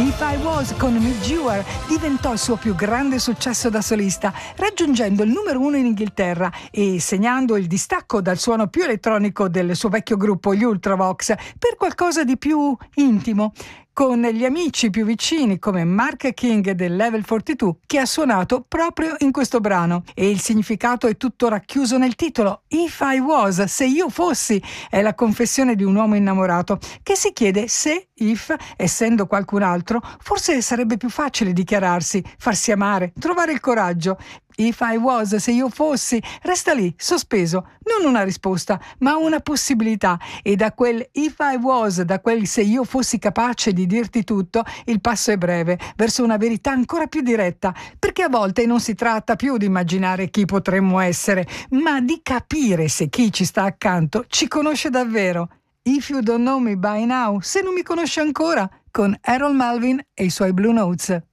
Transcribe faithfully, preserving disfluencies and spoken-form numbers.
If I Was con Mick Jewel diventò il suo più grande successo da solista, raggiungendo il numero uno in Inghilterra e segnando il distacco dal suono più elettronico del suo vecchio gruppo, gli Ultravox, per qualcosa di più intimo, con gli amici più vicini come Mark King del Level quarantadue, che ha suonato proprio in questo brano. E il significato è tutto racchiuso nel titolo. If I Was, se io fossi, è la confessione di un uomo innamorato che si chiede se, if, essendo qualcun altro, forse sarebbe più facile dichiararsi, farsi amare, trovare il coraggio. If I was, se io fossi, resta lì, sospeso, non una risposta, ma una possibilità. E da quel if I was, da quel se io fossi capace di dirti tutto, il passo è breve, verso una verità ancora più diretta, perché a volte non si tratta più di immaginare chi potremmo essere, ma di capire se chi ci sta accanto ci conosce davvero. If you don't know me by now, se non mi conosci ancora, con Harold Melvin e i suoi Blue Notes.